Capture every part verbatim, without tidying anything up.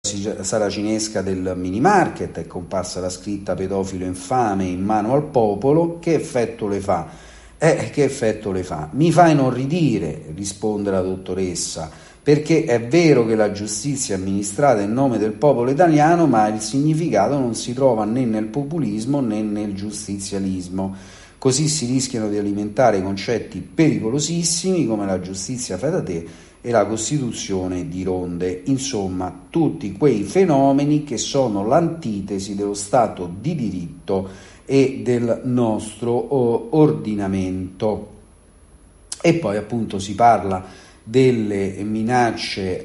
saracinesca del mini market, è comparsa la scritta pedofilo infame in mano al popolo. Che effetto le fa? Eh, che effetto le fa? Mi fa inorridire, risponde la dottoressa, perché è vero che la giustizia è amministrata in nome del popolo italiano, ma il significato non si trova né nel populismo né nel giustizialismo. Così si rischiano di alimentare concetti pericolosissimi come la giustizia fai da te e la costituzione di ronde, insomma tutti quei fenomeni che sono l'antitesi dello Stato di diritto e del nostro oh, ordinamento. E poi appunto si parla delle minacce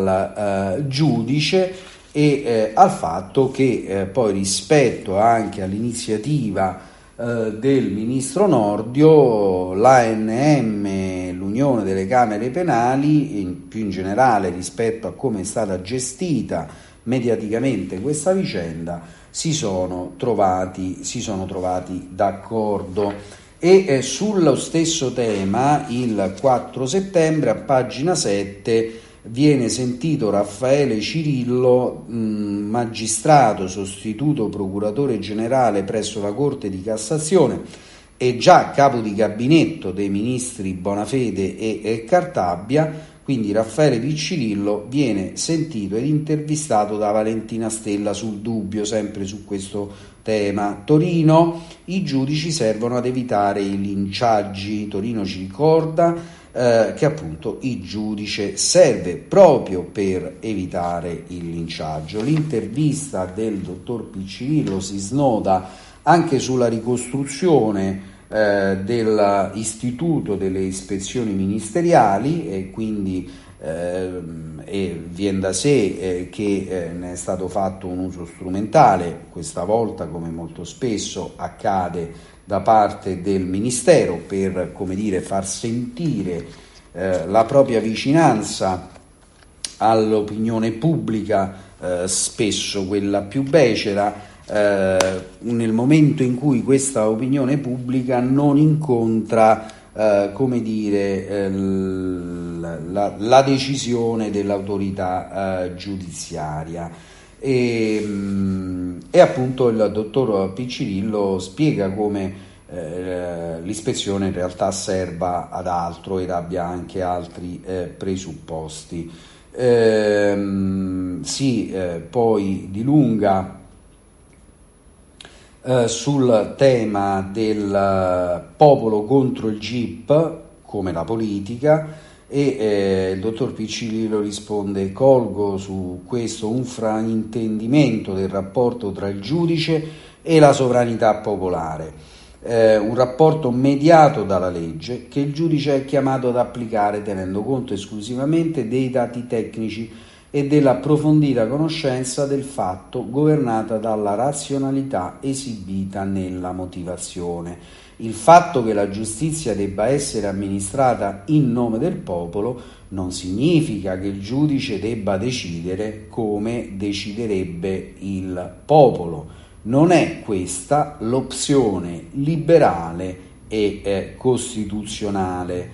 al eh, giudice e eh, al fatto che eh, poi rispetto anche all'iniziativa eh, del ministro Nordio, l'A N M, l'Unione delle Camere Penali, in, più in generale rispetto a come è stata gestita mediaticamente questa vicenda, si sono trovati, si sono trovati d'accordo. E eh, sullo stesso tema, il quattro settembre, a pagina sette, viene sentito Raffaele Cirillo, mh, magistrato sostituto procuratore generale presso la Corte di Cassazione e già capo di gabinetto dei ministri Bonafede e, e Cartabia. Quindi Raffaele Piccirillo viene sentito ed intervistato da Valentina Stella sul Dubbio, sempre su questo tema. Torino, i giudici servono ad evitare i linciaggi. Torino ci ricorda eh, che appunto il giudice serve proprio per evitare il linciaggio. L'intervista del dottor Piccirillo si snoda anche sulla ricostruzione eh, dell'istituto delle ispezioni ministeriali e quindi eh, e viene da sé eh, che eh, ne è stato fatto un uso strumentale, questa volta come molto spesso accade da parte del Ministero, per, come dire, far sentire eh, la propria vicinanza all'opinione pubblica, eh, spesso quella più becera, eh, nel momento in cui questa opinione pubblica non incontra eh, come dire eh, la, la decisione dell'autorità eh, giudiziaria. E, e appunto il dottor Piccirillo spiega come eh, l'ispezione in realtà serva ad altro ed abbia anche altri eh, presupposti. Eh, si eh, poi dilunga eh, sul tema del popolo contro il G I P come la politica, e eh, il dottor Piccirillo risponde: colgo su questo un fraintendimento del rapporto tra il giudice e la sovranità popolare, eh, un rapporto mediato dalla legge che il giudice è chiamato ad applicare tenendo conto esclusivamente dei dati tecnici e dell'approfondita conoscenza del fatto, governata dalla razionalità esibita nella motivazione. Il fatto che la giustizia debba essere amministrata in nome del popolo non significa che il giudice debba decidere come deciderebbe il popolo. Non è questa l'opzione liberale e eh, costituzionale.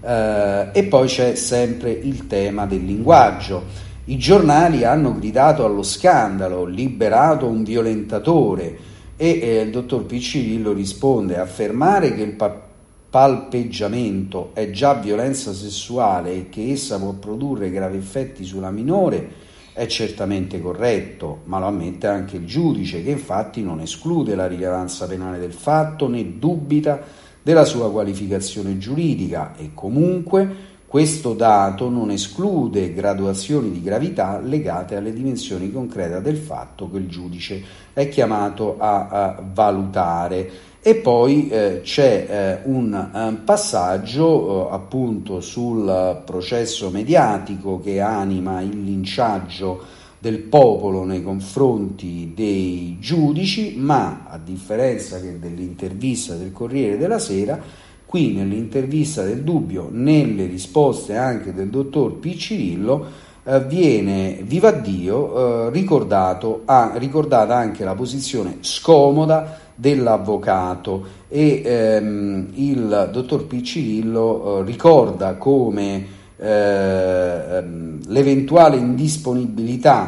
Eh, e poi c'è sempre il tema del linguaggio. I giornali hanno gridato allo scandalo, liberato un violentatore. E eh, il dottor Piccirillo risponde: affermare che il pa- palpeggiamento è già violenza sessuale e che essa può produrre gravi effetti sulla minore è certamente corretto, ma lo ammette anche il giudice, che infatti non esclude la rilevanza penale del fatto né dubita della sua qualificazione giuridica, e comunque questo dato non esclude graduazioni di gravità legate alle dimensioni concrete del fatto che il giudice è chiamato a, a valutare. E poi eh, c'è eh, un, un passaggio eh, appunto sul processo mediatico che anima il linciaggio del popolo nei confronti dei giudici, ma a differenza che dell'intervista del Corriere della Sera, qui nell'intervista del Dubbio, nelle risposte anche del dottor Piccirillo, eh, viene, viva Dio, eh, ricordato, ah, ricordata anche la posizione scomoda dell'avvocato, e ehm, il dottor Piccirillo eh, ricorda come eh, l'eventuale indisponibilità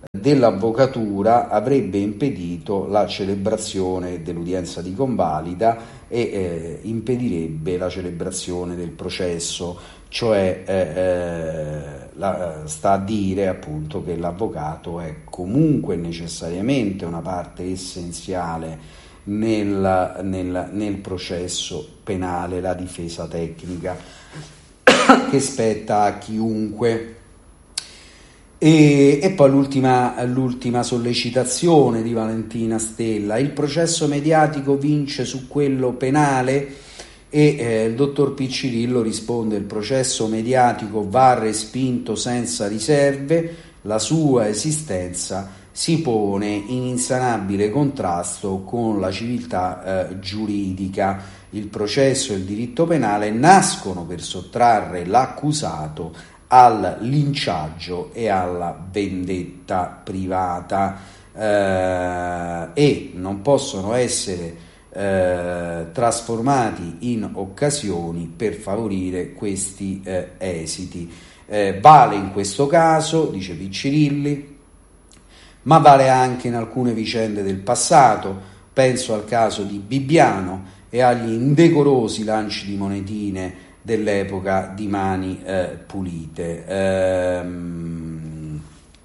dell'avvocatura avrebbe impedito la celebrazione dell'udienza di convalida e eh, impedirebbe la celebrazione del processo, cioè eh, eh, la, sta a dire appunto che l'avvocato è comunque necessariamente una parte essenziale nel, nel, nel processo penale, la difesa tecnica che spetta a chiunque. E, e poi l'ultima, l'ultima sollecitazione di Valentina Stella: il processo mediatico vince su quello penale? E eh, il dottor Piccirillo risponde: il processo mediatico va respinto senza riserve, la sua esistenza si pone in insanabile contrasto con la civiltà eh, giuridica. Il processo e il diritto penale nascono per sottrarre l'accusato al linciaggio e alla vendetta privata eh, e non possono essere eh, trasformati in occasioni per favorire questi eh, esiti. Eh, vale in questo caso, dice Piccirilli, ma vale anche in alcune vicende del passato. Penso al caso di Bibbiano e agli indecorosi lanci di monetine dell'epoca di Mani eh, Pulite. Ehm,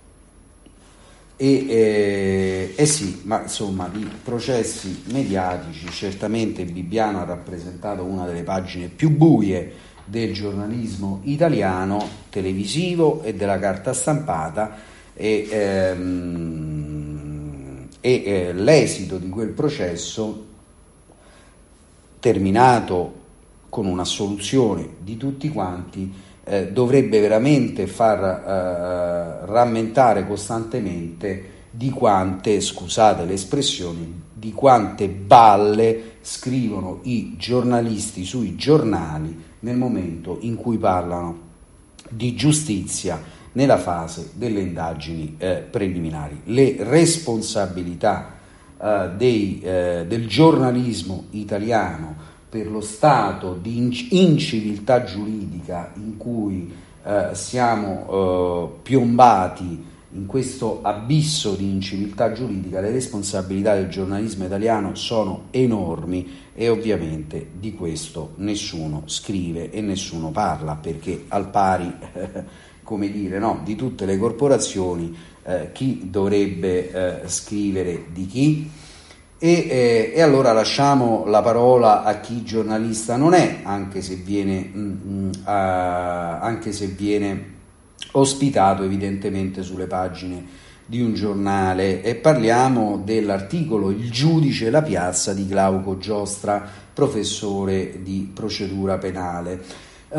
e, eh, eh sì, ma insomma di processi mediatici certamente Bibbiano ha rappresentato una delle pagine più buie del giornalismo italiano, televisivo e della carta stampata, e, ehm, e eh, l'esito di quel processo, terminato con un'assoluzione di tutti quanti, eh, dovrebbe veramente far eh, rammentare costantemente di quante, scusate l'espressione, di quante balle scrivono i giornalisti sui giornali nel momento in cui parlano di giustizia nella fase delle indagini eh, preliminari. Le responsabilità eh, dei, eh, del giornalismo italiano per lo stato di inciviltà giuridica in cui eh, siamo eh, piombati, in questo abisso di inciviltà giuridica, le responsabilità del giornalismo italiano sono enormi e ovviamente di questo nessuno scrive e nessuno parla, perché al pari, eh, come dire, no, di tutte le corporazioni, eh, chi dovrebbe eh, scrivere di chi? E, eh, e allora lasciamo la parola a chi giornalista non è, anche se viene, mm, mm, uh, anche se viene ospitato evidentemente sulle pagine di un giornale, e parliamo dell'articolo Il giudice e la piazza di Glauco Giostra, professore di procedura penale.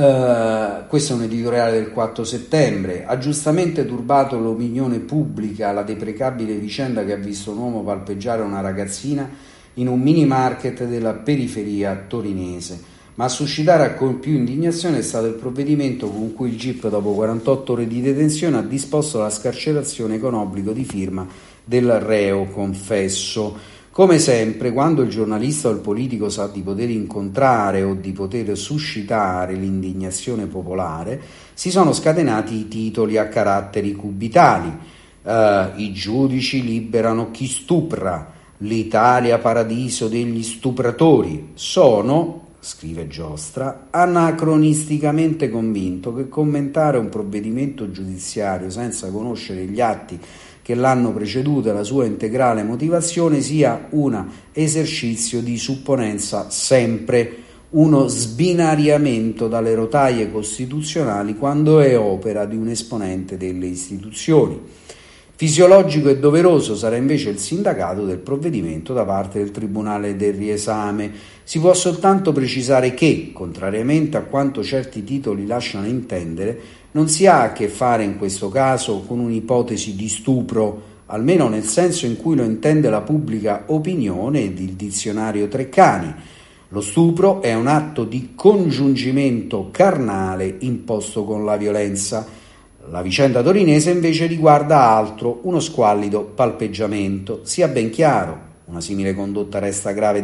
Uh, questo è un editoriale del quattro settembre. Ha giustamente turbato l'opinione pubblica la deprecabile vicenda che ha visto un uomo palpeggiare una ragazzina in un mini market della periferia torinese, ma a suscitare ancora più indignazione è stato il provvedimento con cui il G I P, dopo quarantotto ore di detenzione, ha disposto la scarcerazione con obbligo di firma del reo confesso. Come sempre, quando il giornalista o il politico sa di poter incontrare o di poter suscitare l'indignazione popolare, si sono scatenati i titoli a caratteri cubitali. Uh, I giudici liberano chi stupra, l'Italia paradiso degli stupratori. Sono, scrive Giostra, anacronisticamente convinto che commentare un provvedimento giudiziario senza conoscere gli atti che l'hanno preceduto e la sua integrale motivazione sia un esercizio di supponenza sempre, uno sbinariamento dalle rotaie costituzionali quando è opera di un esponente delle istituzioni. Fisiologico e doveroso sarà invece il sindacato del provvedimento da parte del Tribunale del riesame. Si può soltanto precisare che, contrariamente a quanto certi titoli lasciano intendere, non si ha a che fare in questo caso con un'ipotesi di stupro, almeno nel senso in cui lo intende la pubblica opinione ed il dizionario Treccani. Lo stupro è un atto di congiungimento carnale imposto con la violenza. La vicenda torinese invece riguarda altro, uno squallido palpeggiamento. Sia ben chiaro, una simile condotta resta grave ed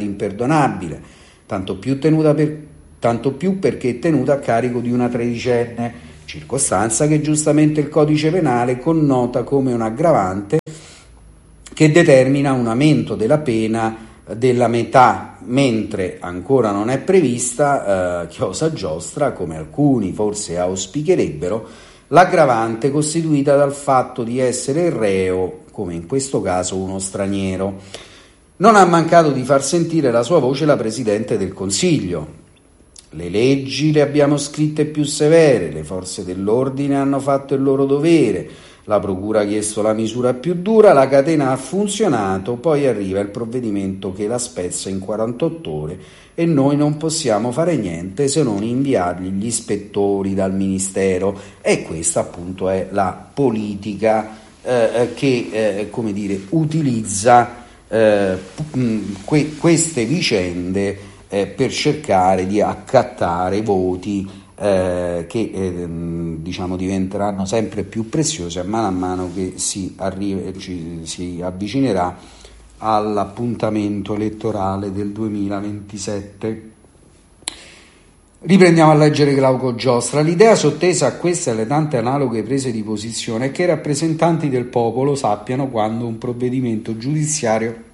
imperdonabile, tanto più, tenuta per, tanto più perché tenuta a carico di una tredicenne circostanza che giustamente il codice penale connota come un aggravante che determina un aumento della pena della metà, mentre ancora non è prevista, eh, chiosa giostra, come alcuni forse auspicherebbero, l'aggravante costituita dal fatto di essere il reo, come in questo caso uno straniero. Non ha mancato di far sentire la sua voce la Presidente del Consiglio. Le leggi le abbiamo scritte più severe, le forze dell'ordine hanno fatto il loro dovere, la procura ha chiesto la misura più dura, la catena ha funzionato, poi arriva il provvedimento che la spezza in quarantotto ore e noi non possiamo fare niente se non inviargli gli ispettori dal Ministero. E questa appunto è la politica eh, che eh, come dire, utilizza eh, que- queste vicende eh, per cercare di accattare voti Eh, che eh, diciamo diventeranno sempre più preziose man a mano che si, arriva, ci, si avvicinerà all'appuntamento elettorale del duemilaventisette. Riprendiamo a leggere Glauco Giostra. L'idea sottesa a queste e alle tante analoghe prese di posizione è che i rappresentanti del popolo sappiano quando un provvedimento giudiziario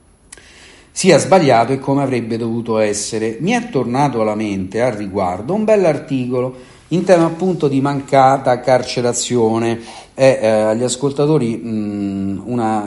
sia sbagliato e come avrebbe dovuto essere. Mi è tornato alla mente al riguardo un bell'articolo in tema appunto di mancata carcerazione e eh, agli ascoltatori mh,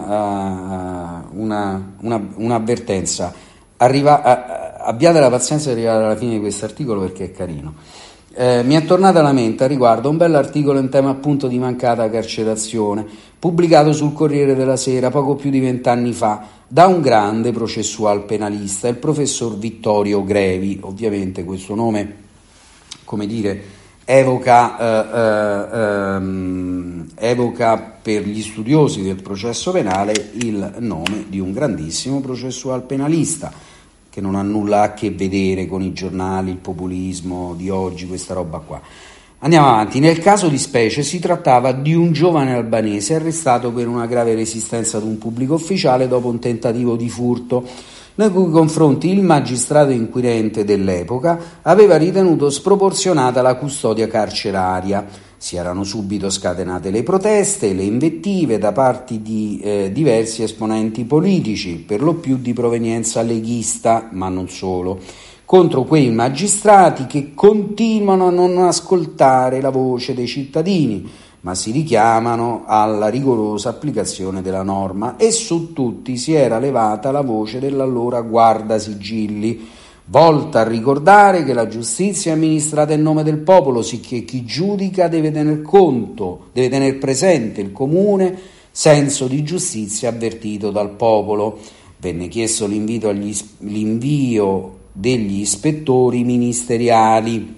una, uh, una, una, un'avvertenza. Arriva, uh, abbiate la pazienza di arrivare alla fine di questo articolo perché è carino. Eh, mi è tornata alla mente a riguardo un bell'articolo in tema appunto di mancata carcerazione, pubblicato sul Corriere della Sera poco più di vent'anni fa da un grande processual penalista, il professor Vittorio Grevi. Ovviamente questo nome, come dire, evoca, eh, eh, ehm, evoca per gli studiosi del processo penale il nome di un grandissimo processual penalista, che non ha nulla a che vedere con i giornali, il populismo di oggi, questa roba qua. Andiamo avanti. Nel caso di specie si trattava di un giovane albanese arrestato per una grave resistenza ad un pubblico ufficiale dopo un tentativo di furto, nei cui confronti il magistrato inquirente dell'epoca aveva ritenuto sproporzionata la custodia carceraria. Si erano subito scatenate le proteste e le invettive da parte di eh, diversi esponenti politici, per lo più di provenienza leghista, ma non solo, contro quei magistrati che continuano a non ascoltare la voce dei cittadini, ma si richiamano alla rigorosa applicazione della norma, e su tutti si era levata la voce dell'allora guardasigilli, volta a ricordare che la giustizia è amministrata in nome del popolo, sicché chi giudica deve tener conto, deve tener presente il comune senso di giustizia avvertito dal popolo. Venne chiesto l'invito agli, l'invio degli ispettori ministeriali.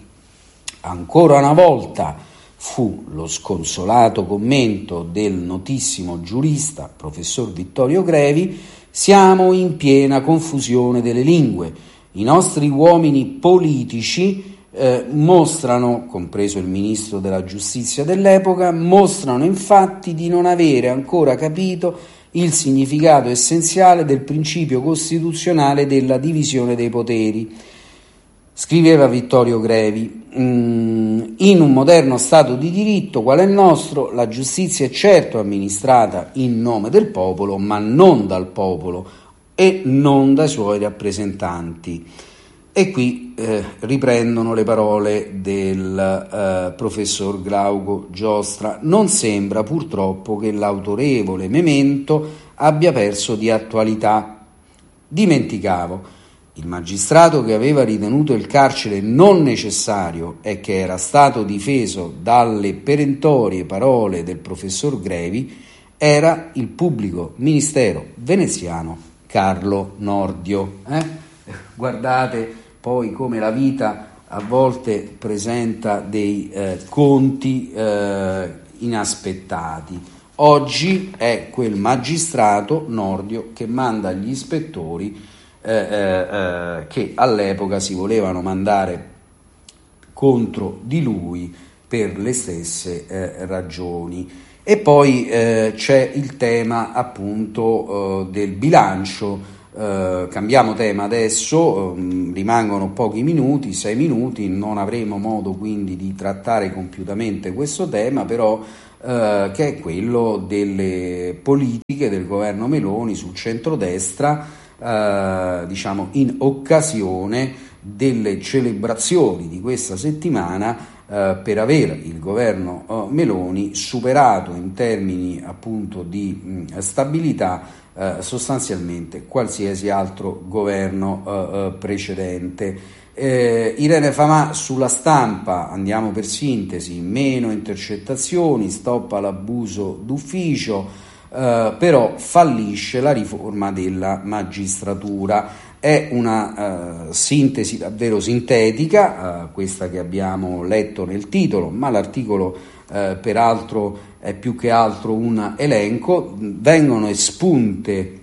Ancora una volta fu lo sconsolato commento del notissimo giurista professor Vittorio Grevi: siamo in piena confusione delle lingue. I nostri uomini politici eh, mostrano, compreso il ministro della giustizia dell'epoca, mostrano infatti di non avere ancora capito il significato essenziale del principio costituzionale della divisione dei poteri. Scriveva Vittorio Grevi: in un moderno Stato di diritto qual è il nostro, la giustizia è certo amministrata in nome del popolo, ma non dal popolo e non dai suoi rappresentanti. E qui eh, riprendono le parole del eh, professor Glauco Giostra. Non sembra purtroppo che l'autorevole memento abbia perso di attualità. Dimenticavo, il magistrato che aveva ritenuto il carcere non necessario e che era stato difeso dalle perentorie parole del professor Grevi era il pubblico ministero veneziano Carlo Nordio. Eh? Guardate poi come la vita a volte presenta dei eh, conti eh, inaspettati. Oggi è quel magistrato Nordio che manda gli ispettori eh, eh, che all'epoca si volevano mandare contro di lui per le stesse eh, ragioni. E poi eh, c'è il tema appunto eh, del bilancio Uh, cambiamo tema adesso, um, rimangono pochi minuti, sei minuti, non avremo modo quindi di trattare compiutamente questo tema, però uh, che è quello delle politiche del governo Meloni sul centrodestra, uh, diciamo in occasione delle celebrazioni di questa settimana uh, per aver il governo uh, Meloni superato in termini appunto di mh, stabilità Uh, sostanzialmente qualsiasi altro governo uh, uh, precedente. Eh, Irene Famà sulla Stampa, andiamo per sintesi, meno intercettazioni, stop all'abuso d'ufficio, uh, però fallisce la riforma della magistratura. È una uh, sintesi davvero sintetica, uh, questa che abbiamo letto nel titolo, ma l'articolo Uh, peraltro è più che altro un elenco. Vengono espunte,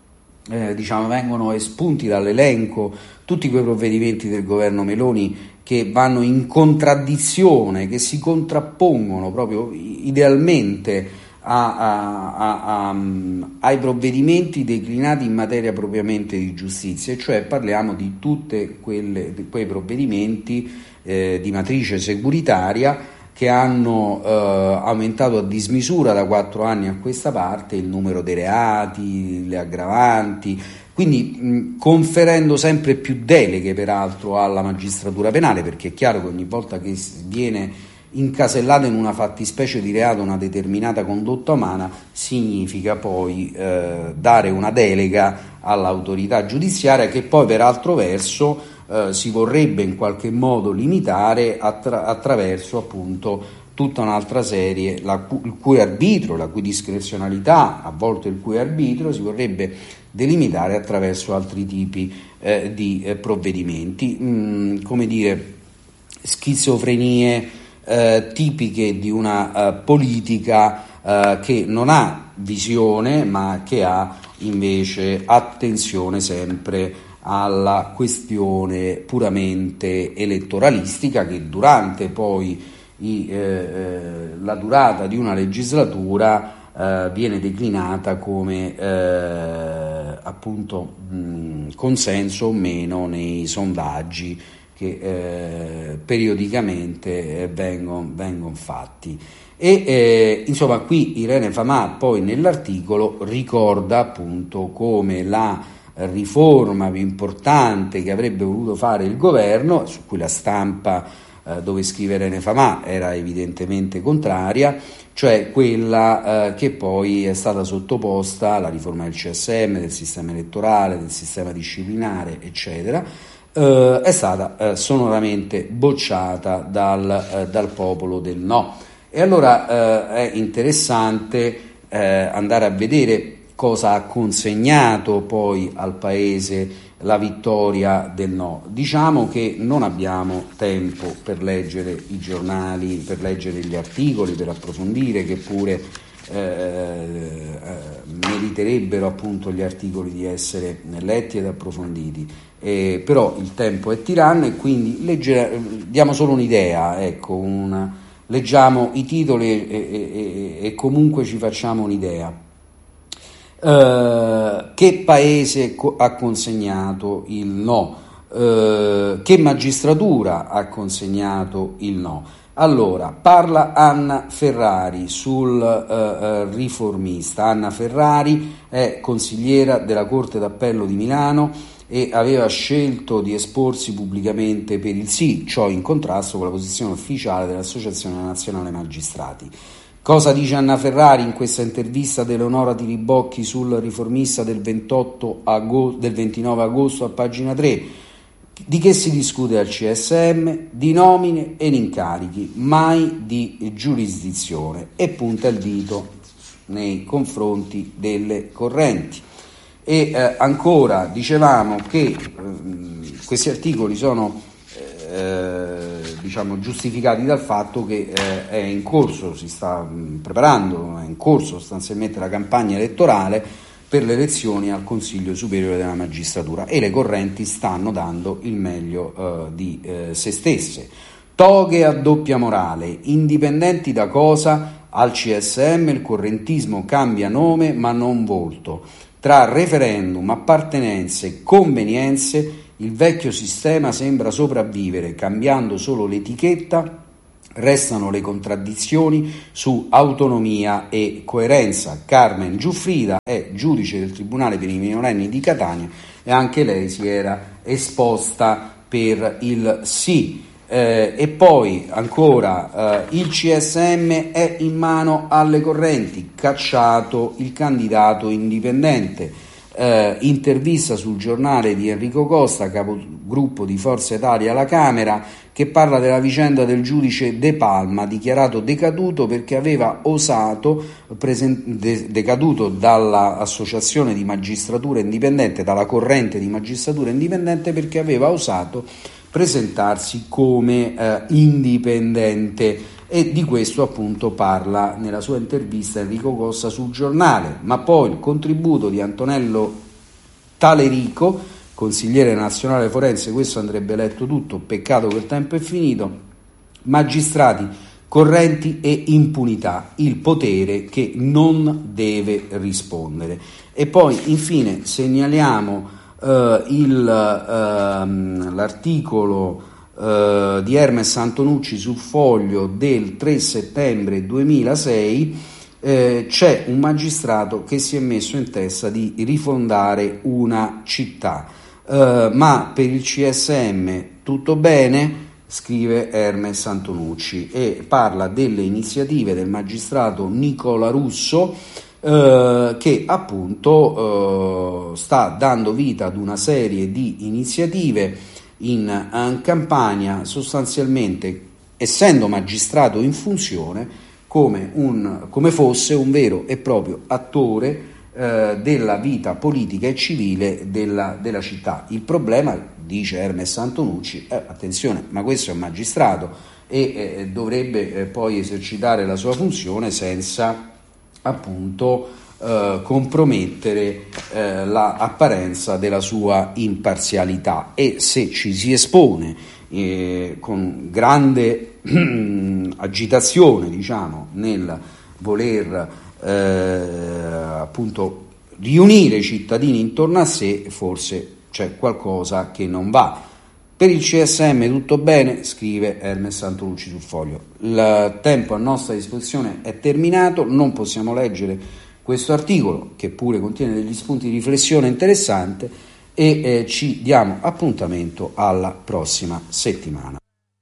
eh, diciamo, vengono espunti dall'elenco tutti quei provvedimenti del governo Meloni che vanno in contraddizione, che si contrappongono proprio idealmente a, a, a, a, ai provvedimenti declinati in materia propriamente di giustizia, e cioè parliamo di tutte quelle di quei provvedimenti eh, di matrice securitaria che hanno eh, aumentato a dismisura da quattro anni a questa parte il numero dei reati, le aggravanti, quindi mh, conferendo sempre più deleghe peraltro alla magistratura penale, perché è chiaro che ogni volta che viene incasellata in una fattispecie di reato una determinata condotta umana significa poi eh, dare una delega all'autorità giudiziaria, che poi per altro verso Uh, si vorrebbe in qualche modo limitare attra- attraverso appunto tutta un'altra serie, la cu- il cui arbitrio, la cui discrezionalità, a volte il cui arbitrio si vorrebbe delimitare attraverso altri tipi eh, di eh, provvedimenti, mm, come dire, schizofrenie eh, tipiche di una uh, politica uh, che non ha visione, ma che ha invece attenzione sempre alla questione puramente elettoralistica, che durante poi i, eh, la durata di una legislatura eh, viene declinata come eh, appunto mh, consenso o meno nei sondaggi che eh, periodicamente eh, vengono vengon fatti. E eh, insomma qui Irene Famà poi nell'articolo ricorda appunto come la riforma più importante che avrebbe voluto fare il governo, su cui la Stampa, eh, dove scrive Irene Famà, era evidentemente contraria, cioè quella eh, che poi è stata sottoposta alla riforma del C S M, del sistema elettorale, del sistema disciplinare, eccetera, eh, è stata eh, sonoramente bocciata dal, eh, dal popolo del no. E allora eh, è interessante eh, andare a vedere cosa ha consegnato poi al Paese la vittoria del no. Diciamo che non abbiamo tempo per leggere i giornali, per leggere gli articoli, per approfondire, che pure eh, eh, meriterebbero appunto gli articoli di essere letti ed approfonditi. Eh, però il tempo è tiranno e quindi leggere, diamo solo un'idea, ecco, una, leggiamo i titoli e, e, e, e comunque ci facciamo un'idea. Uh, che paese co- ha consegnato il no? Uh, che magistratura ha consegnato il no? Allora, parla Anna Ferrari sul uh, uh, riformista. Anna Ferrari è consigliera della Corte d'Appello di Milano e aveva scelto di esporsi pubblicamente per il sì, ciò in contrasto con la posizione ufficiale dell'Associazione Nazionale Magistrati. Cosa dice Anna Ferrari in questa intervista di Eleonora Tiribocchi sul riformista del, ventotto agosto, del ventinove agosto a pagina tre? Di che si discute al C S M? Di nomine ed incarichi, mai di giurisdizione, e punta il dito nei confronti delle correnti. E eh, ancora dicevamo che eh, questi articoli sono eh, diciamo giustificati dal fatto che eh, è in corso, si sta mh, preparando, è in corso sostanzialmente la campagna elettorale per le elezioni al Consiglio Superiore della Magistratura e le correnti stanno dando il meglio eh, di eh, se stesse. Toghe a doppia morale, indipendenti da cosa? Al C S M il correntismo cambia nome ma non volto. tra referendum, appartenenze, convenienze, il vecchio sistema sembra sopravvivere, cambiando solo l'etichetta. Restano le contraddizioni su autonomia e coerenza. Carmen Giuffrida è giudice del Tribunale per i minorenni di Catania e anche lei si era esposta per il sì. Eh, e poi ancora eh, il C S M è in mano alle correnti, cacciato il candidato indipendente. Eh, intervista sul giornale di Enrico Costa, capogruppo di Forza Italia alla Camera, che parla della vicenda del giudice De Palma, dichiarato decaduto perché aveva osato, presen- de- decaduto dall'associazione di magistratura indipendente, dalla corrente di magistratura indipendente, perché aveva osato presentarsi come eh, indipendente. E di questo appunto parla nella sua intervista Enrico Costa sul giornale. Ma poi il contributo di Antonello Talerico, consigliere nazionale forense, questo andrebbe letto tutto, peccato che il tempo è finito. Magistrati, correnti e impunità, il potere che non deve rispondere. E poi infine segnaliamo uh, il, uh, l'articolo Uh, di Hermes Antonucci sul Foglio del tre settembre duemilasei. Eh, c'è un magistrato che si è messo in testa di rifondare una città, uh, ma per il C S M tutto bene, scrive Hermes Antonucci, e parla delle iniziative del magistrato Nicola Russo, uh, che appunto uh, sta dando vita ad una serie di iniziative in, in Campania, sostanzialmente essendo magistrato in funzione come, un, come fosse un vero e proprio attore eh, della vita politica e civile della, della città. Il problema, dice Hermes Antonucci, è, attenzione, ma questo è un magistrato e eh, dovrebbe eh, poi esercitare la sua funzione senza appunto Uh, compromettere uh, l'apparenza della sua imparzialità, e se ci si espone eh, con grande agitazione, diciamo, nel voler eh, appunto riunire i cittadini intorno a sé, forse c'è qualcosa che non va. Per il C S M tutto bene, scrive Hermes Antonucci sul Foglio. Il tempo a nostra disposizione è terminato, non possiamo leggere questo articolo, che pure contiene degli spunti di riflessione interessante, e eh, ci diamo appuntamento alla prossima settimana.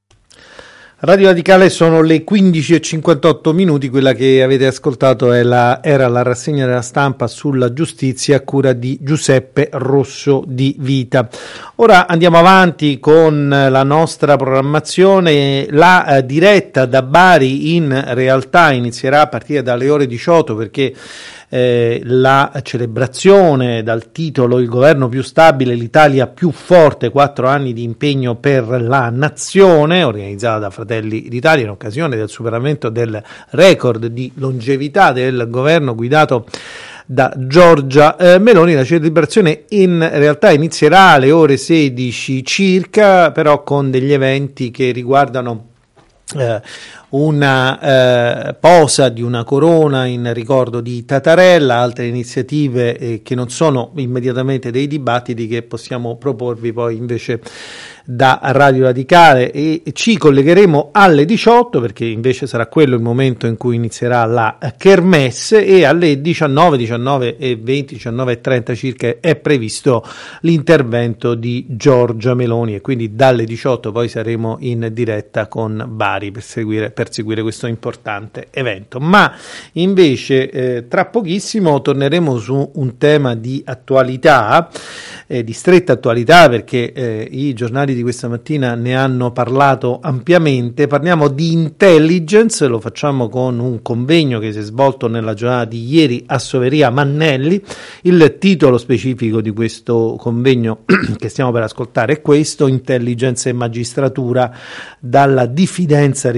Radio Radicale, sono le quindici e cinquantotto minuti, quella che avete ascoltato è la, era la rassegna della stampa sulla giustizia a cura di Giuseppe Rosso di Vita. Ora andiamo avanti con la nostra programmazione. La eh, diretta da Bari in realtà inizierà a partire dalle ore diciotto, perché Eh, la celebrazione dal titolo Il governo più stabile, l'Italia più forte, quattro anni di impegno per la nazione, organizzata da Fratelli d'Italia in occasione del superamento del record di longevità del governo guidato da Giorgia eh, Meloni. La celebrazione in realtà inizierà alle ore sedici circa, però con degli eventi che riguardano eh, una eh, posa di una corona in ricordo di Tatarella, altre iniziative eh, che non sono immediatamente dei dibattiti, che possiamo proporvi poi invece da Radio Radicale, e ci collegheremo alle diciotto, perché invece sarà quello il momento in cui inizierà la kermesse, e alle diciannove, diciannove e venti, diciannove e trenta circa è previsto l'intervento di Giorgia Meloni, e quindi dalle diciotto poi saremo in diretta con Bari per seguire, per seguire questo importante evento. Ma invece eh, tra pochissimo torneremo su un tema di attualità, eh, di stretta attualità, perché eh, i giornali di questa mattina ne hanno parlato ampiamente. Parliamo di intelligence, lo facciamo con un convegno che si è svolto nella giornata di ieri a Soveria Mannelli. Il titolo specifico di questo convegno che stiamo per ascoltare è questo: Intelligence e magistratura, dalla diffidenza reciproca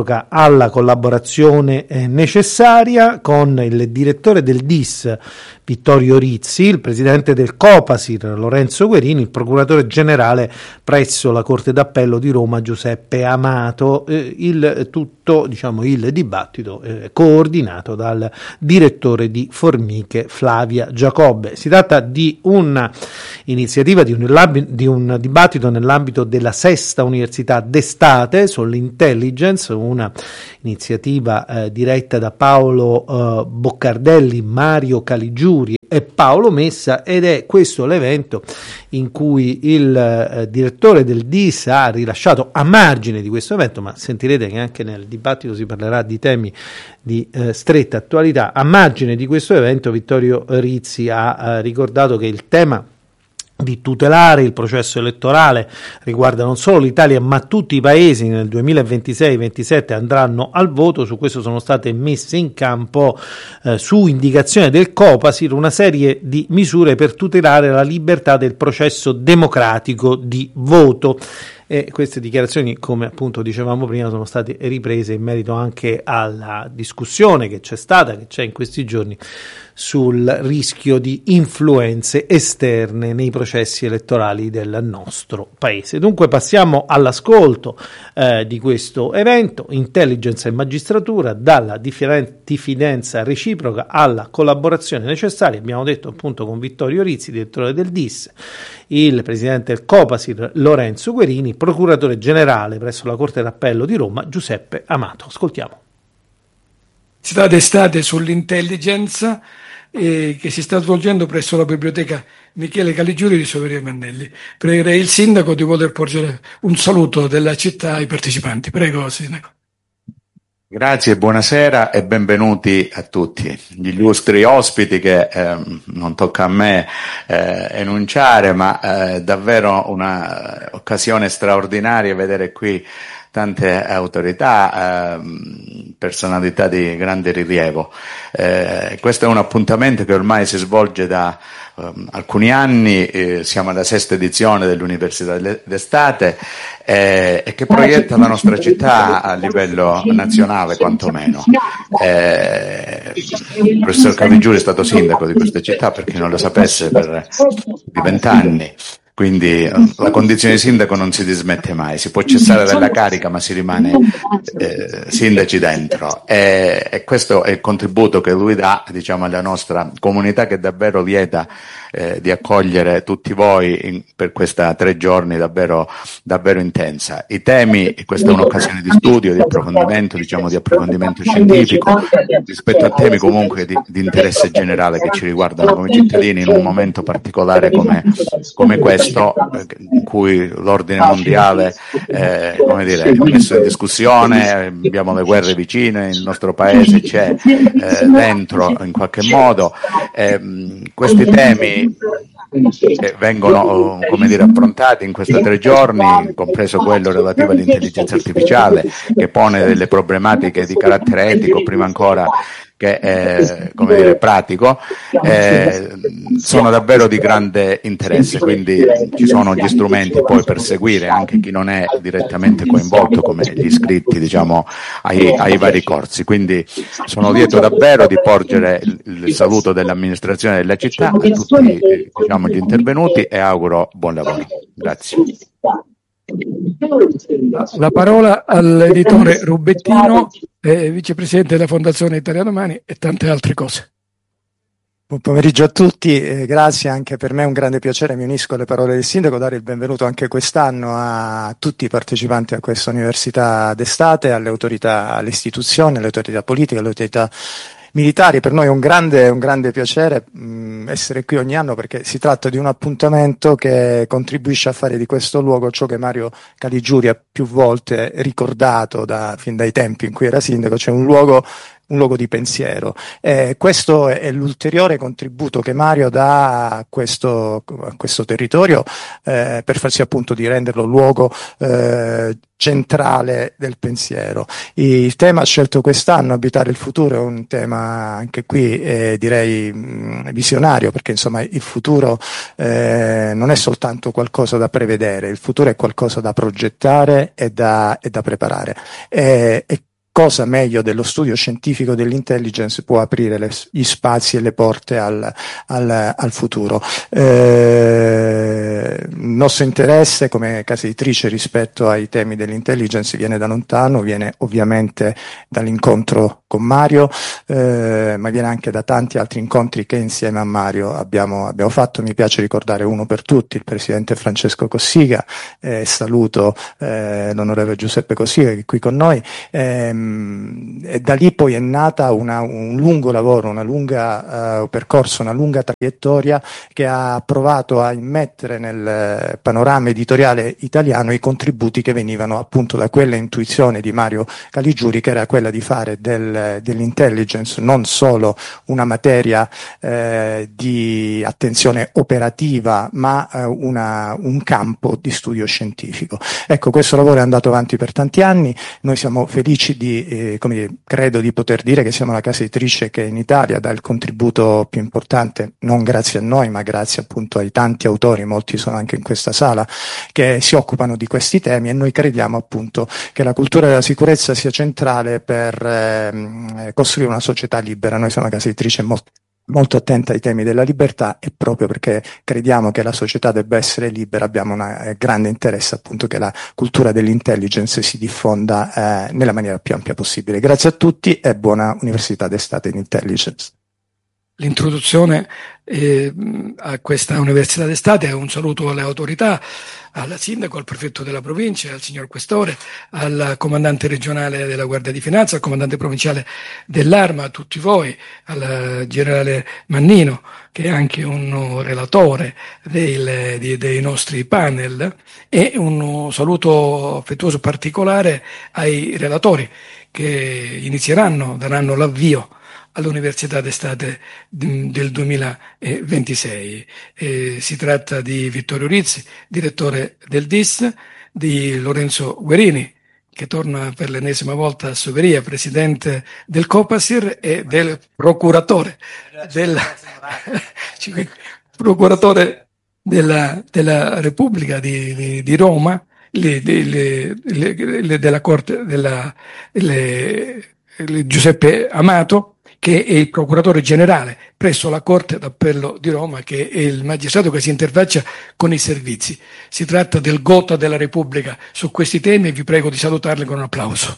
reciproca alla collaborazione eh, necessaria, con il direttore del D I S Vittorio Rizzi, il presidente del Copasir Lorenzo Guerini, il procuratore generale presso la Corte d'Appello di Roma Giuseppe Amato, eh, il tutto, diciamo, il dibattito eh, coordinato dal direttore di Formiche Flavia Giacobbe. Si tratta di un'iniziativa, di un, di un dibattito nell'ambito della sesta Università d'Estate sull'intelligence, una iniziativa eh, diretta da Paolo eh, Boccardelli, Mario Caligiuri e Paolo Messa, ed è questo l'evento in cui il eh, direttore del D I S ha rilasciato, a margine di questo evento, ma sentirete che anche nel dibattito si parlerà di temi di eh, stretta attualità, a margine di questo evento Vittorio Rizzi ha eh, ricordato che il tema di tutelare il processo elettorale riguarda non solo l'Italia ma tutti i paesi nel duemilaventisei ventisette andranno al voto. Su questo sono state messe in campo eh, su indicazione del Copasir una serie di misure per tutelare la libertà del processo democratico di voto. E queste dichiarazioni, come appunto dicevamo prima, sono state riprese in merito anche alla discussione che c'è stata, che c'è in questi giorni, sul rischio di influenze esterne nei processi elettorali del nostro paese. Dunque passiamo all'ascolto eh, di questo evento, intelligence e magistratura, dalla diffidenza reciproca alla collaborazione necessaria. Abbiamo detto appunto con Vittorio Rizzi, direttore del D I S, il presidente del Copasir Lorenzo Guerini, procuratore generale presso la Corte d'Appello di Roma Giuseppe Amato. Ascoltiamo. Università d'Estate sull'intelligence eh, che si sta svolgendo presso la biblioteca Michele Caligiuri di Soveria Mannelli. Pregherei il sindaco di poter porgere un saluto della città ai partecipanti. Prego, sindaco. Grazie, buonasera e benvenuti a tutti. Gli illustri ospiti che eh, non tocca a me eh, enunciare, ma è eh, davvero una occasione straordinaria vedere qui tante autorità, eh, personalità di grande rilievo. Eh, questo è un appuntamento che ormai si svolge da um, alcuni anni, eh, siamo alla sesta edizione dell'Università d'Estate eh, e che proietta la nostra città a livello nazionale quantomeno. Eh, il professor Caligiuri è stato sindaco di questa città, per chi non lo sapesse, per di vent'anni. Quindi la condizione di sindaco non si dismette mai, si può cessare dalla carica ma si rimane eh, sindaci dentro, e, e questo è il contributo che lui dà, diciamo, alla nostra comunità, che è davvero lieta eh, di accogliere tutti voi in, per questa tre giorni davvero, davvero intensa. I temi, questa è un'occasione di studio, di approfondimento, diciamo di approfondimento scientifico rispetto a temi comunque di, di interesse generale che ci riguardano come cittadini in un momento particolare come, come questo, in cui l'ordine mondiale eh, come dire, è messo in discussione, abbiamo le guerre vicine, il nostro paese c'è eh, dentro in qualche modo. Eh, questi temi che vengono come dire, affrontati in questi tre giorni, compreso quello relativo all'intelligenza artificiale, che pone delle problematiche di carattere etico, prima ancora che è, come dire, pratico, eh, sono davvero di grande interesse, quindi ci sono gli strumenti poi per seguire anche chi non è direttamente coinvolto, come gli iscritti, diciamo, ai, ai vari corsi. Quindi sono lieto davvero di porgere il, il saluto dell'amministrazione della città a tutti, diciamo, gli intervenuti, e auguro buon lavoro. Grazie. La parola all'editore Rubettino, eh, vicepresidente della Fondazione Italia Domani, e tante altre cose. Buon pomeriggio a tutti, eh, grazie, anche per me è un grande piacere, mi unisco alle parole del sindaco, dare il benvenuto anche quest'anno a tutti i partecipanti a questa Università d'Estate, alle autorità, alle istituzioni, alle autorità politiche, alle autorità militari. Per noi è un grande, un grande piacere mh, essere qui ogni anno, perché si tratta di un appuntamento che contribuisce a fare di questo luogo ciò che Mario Caligiuri ha più volte ricordato da, fin dai tempi in cui era sindaco, cioè un luogo un luogo di pensiero. Eh, questo è l'ulteriore contributo che Mario dà a questo, a questo territorio eh, per farsi appunto di renderlo luogo eh, centrale del pensiero. Il tema scelto quest'anno, abitare il futuro, è un tema anche qui eh, direi mh, visionario, perché insomma il futuro eh, non è soltanto qualcosa da prevedere, il futuro è qualcosa da progettare e da, e da preparare. E, e cosa meglio dello studio scientifico dell'intelligence può aprire le, gli spazi e le porte al, al, al futuro. Eh, il nostro interesse come casa editrice rispetto ai temi dell'intelligence viene da lontano, viene ovviamente dall'incontro con Mario, eh, ma viene anche da tanti altri incontri che insieme a Mario abbiamo, abbiamo fatto. Mi piace ricordare uno per tutti, il presidente Francesco Cossiga, eh, saluto eh, l'onorevole Giuseppe Cossiga che è qui con noi, ehm, e da lì poi è nata una, un lungo lavoro, una lunga uh, percorso, una lunga traiettoria che ha provato a immettere nel panorama editoriale italiano i contributi che venivano appunto da quella intuizione di Mario Caligiuri, che era quella di fare del, dell'intelligence non solo una materia eh, di attenzione operativa, ma eh, una, un campo di studio scientifico. Ecco, questo lavoro è andato avanti per tanti anni, noi siamo felici di, eh, come dire, credo di poter dire che siamo la casa editrice che in Italia dà il contributo più importante, non grazie a noi, ma grazie appunto ai tanti autori, molti sono anche in questa sala, che si occupano di questi temi, e noi crediamo appunto che la cultura della sicurezza sia centrale per eh, costruire una società libera. Noi siamo una casa editrice molto molto attenta ai temi della libertà, e proprio perché crediamo che la società debba essere libera abbiamo un grande interesse appunto che la cultura dell'intelligence si diffonda eh, nella maniera più ampia possibile. Grazie a tutti e buona Università d'Estate in Intelligence. L'introduzione eh, a questa Università d'Estate, un saluto alle autorità, al sindaco, al prefetto della provincia, al signor questore, al comandante regionale della Guardia di Finanza, al comandante provinciale dell'Arma, a tutti voi, al generale Mannino, che è anche un relatore dei, dei, dei nostri panel, e un saluto affettuoso particolare ai relatori che inizieranno, daranno l'avvio all'Università d'Estate del duemilaventisei. Eh, si tratta di Vittorio Rizzi, direttore del D I S, di Lorenzo Guerini, che torna per l'ennesima volta a Soveria, presidente del Copasir, e del procuratore del procuratore della, della Repubblica di, di, di Roma, le, le, le, le, della Corte della le, le Giuseppe Amato, che è il procuratore generale presso la Corte d'Appello di Roma, che è il magistrato che si interfaccia con i servizi. Si tratta del Gotha della Repubblica su questi temi, e vi prego di salutarli con un applauso.